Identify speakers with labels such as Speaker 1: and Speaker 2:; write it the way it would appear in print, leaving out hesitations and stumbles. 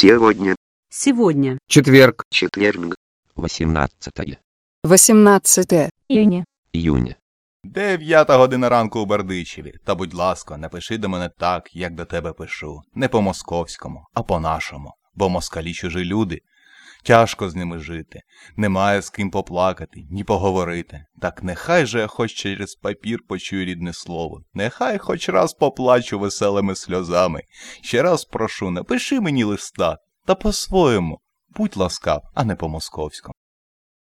Speaker 1: Сегодня.
Speaker 2: Сегодня.
Speaker 3: Четверг.
Speaker 1: Четверг.
Speaker 4: 18
Speaker 5: 18
Speaker 4: июня.
Speaker 6: 9 година ранку у Бердичеві. Та будь ласка, напиши до мене так, як до тебе пишу. Не по-московському, а по-нашому. Бо москалі чужі люди. Тяжко з ними жити. Немає з ким поплакати, ні поговорити. Так нехай же я хоч через папір почую рідне слово. Нехай хоч раз поплачу веселими сльозами. Ще раз прошу, напиши мені листа. Та по-своєму. Будь ласкав, а не по-московському.